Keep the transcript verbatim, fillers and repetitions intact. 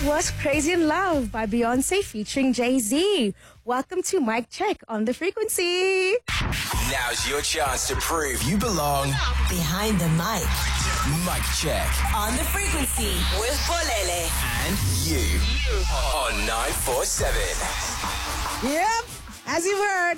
was Crazy in Love by Beyonce featuring Jay-Z. Welcome to Mic Check on The Frequency. Now's your chance to prove you belong behind the mic. Mic Check On The Frequency with Bolele. and you on nine four seven. Yep, as you've heard,